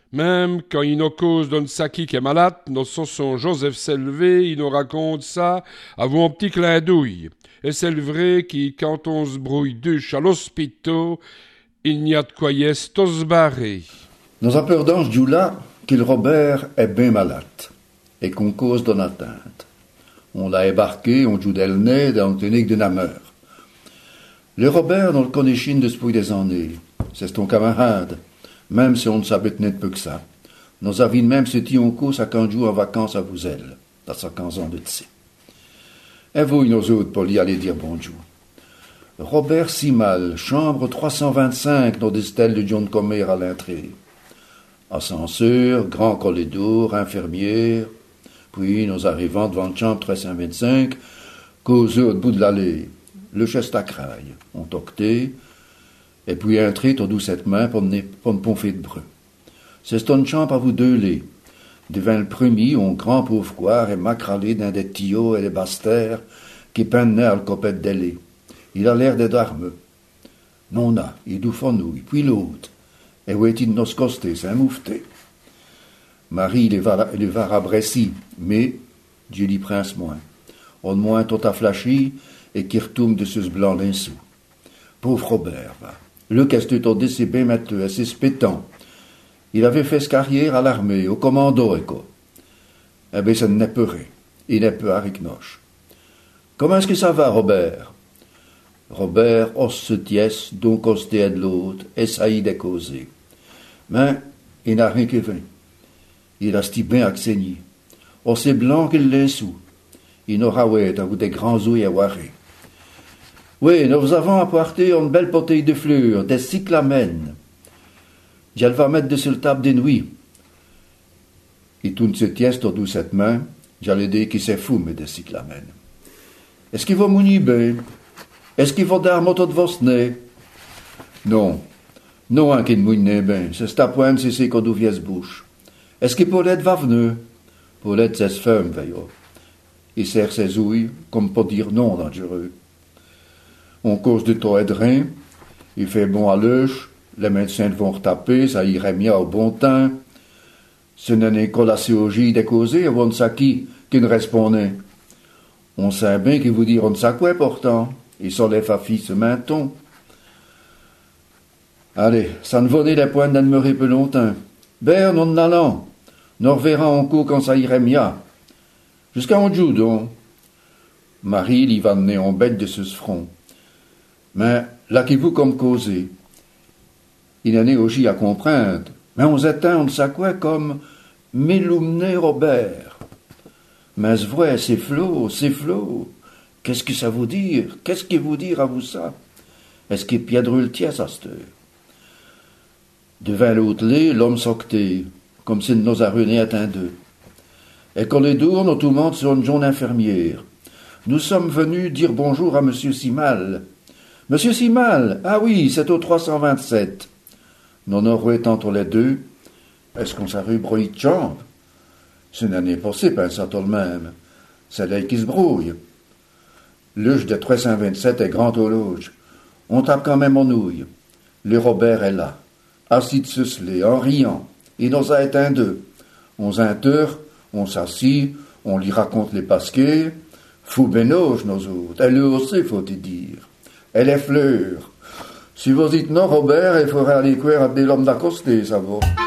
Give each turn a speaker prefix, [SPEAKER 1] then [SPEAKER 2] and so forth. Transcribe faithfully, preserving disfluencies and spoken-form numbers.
[SPEAKER 1] Même quand il nous cause d'un saki qui est malade, nos son Joseph s'est levé, il nous raconte ça avant un petit clin d'œil. Et c'est le vrai qui, quand on se brouille duche à l'hospital, il n'y a de quoi y est tous barré.
[SPEAKER 2] Nous avons peur d'ange du là qu'il Robert est bien malade et qu'on cause d'une atteinte. On l'a ébarqué, on joue le nez dans le clinique de Namur. Le Robert, on le connaît chine depuis des années. C'est ton camarade, même si on ne s'habite net peu que ça. Nous avions même se dit en cause à quand joue en vacances à Vouzel, dans sa quinze ans de tsé. Et vous, nos autres, pour y aller dire bonjour. Robert Simal, chambre trois cent vingt-cinq, dans des stèles de John Comer à l'entrée. Ascenseur, grand corridor, infirmière. Puis, nous arrivons devant la chambre trois cent vingt-cinq, causé au bout de l'allée. Le chest à craille, on tocté, et puis un trait au doux cette main pour une pomfée de brun. C'est une chambre à vous deux lits. Devant le premier, on grand pauvre coir et macralé dans des tuyaux et des bastères qui peignent le copette d'elle. Il a l'air d'être armeux. Non, là, il doit fenouille, puis l'autre. Et où est-il nos costés, c'est un moufté. Marie, il va, il va à Bressy, mais Dieu l'y prince moins. On moins tout a flashy et qui retourne de ce blanc d'insou. Pauvre Robert, va. Le qu'est-ce que tu c'est bien matteux, assez spétant. Il avait fait sa carrière à l'armée, au commando, et quoi. Eh bien, ça n'est pas rien. Il n'est pas avec noche. Comment est-ce que ça va, Robert? Robert, os se tiesse, donc osté de l'autre, essaye de causer. Mais, il n'a rien que vint. Il a sti bien accéni. Aussi blanc qu'il l'insou. Il n'aura oué, à vous des grands ouïes à warrer. Oui, nous avons apporté une belle bouteille de fleurs, des cyclamènes. J'elle va mettre dessus le table des nuits. Il tourne ce tieste au douce cette main, j'allais dire qu'il s'est fou, mais des cyclamènes. Est-ce qu'il va mounir bien? Est-ce qu'il va dar moto de vos nez? Non. Non, un qui ne mouille bien. C'est ta poème, c'est ce qu'on douvient se bouche. Est-ce que Paulette va venir? Paulette, c'est femme, veillot. Il serre ses ouilles, comme pour dire non, dangereux. On cause de toi et de rien. Il fait bon à l'œuf. Les médecins vont retaper, ça irait mieux au bon temps. Ce n'est qu'à la chirurgie de causer, avant de ça qui, qui ne répondait. On sait bien qu'il vous dit on ne sait quoi pourtant. Il s'enlève à fille ce menton. Allez, ça ne venait les points d'admirer peu longtemps. Ben, on en allant. Nous reverrons en cours quand ça irait mieux. Jusqu'à on joue donc. Marie, il va mener en bête de ce front. Mais, là qui vous comme causé. Il en est aussi à comprendre. Mais on s'éteint, on ne sait quoi, comme Méloumné Robert. Mais c'est vrai, c'est flot, c'est flot. Qu'est-ce que ça vous dire? Qu'est-ce que vous dire à vous ça? Est-ce qu'il pièdre le tiers à cette heure? Devant l'autre lit, l'homme s'octé, comme s'il nous a ruiné atteint d'eux. Et quand les deux, nous tout le monde sur une jeune infirmière. Nous sommes venus dire bonjour à Monsieur Simal. Monsieur Simal, ah oui, c'est au trois cent vingt-sept. Nous nous étant entre les deux. Est-ce qu'on s'est rubrouillé de chambre? Ce n'est pas possible, hein, ça tout le même. C'est l'œil qui se brouille. L'âge de trois cent vingt-sept est grand au loge. On tape quand même en nouille. Le Robert est là, assis de sucelé, en riant. Il nous a éteint deux. On s'inter, on s'assit, on lui raconte les pasquets. Fou bénoge, nos autres. Elle aussi, faut-il dire. Elle est fleur. Si vous dites non, Robert, il faudrait aller courir à des l'homme d'accosté, ça va.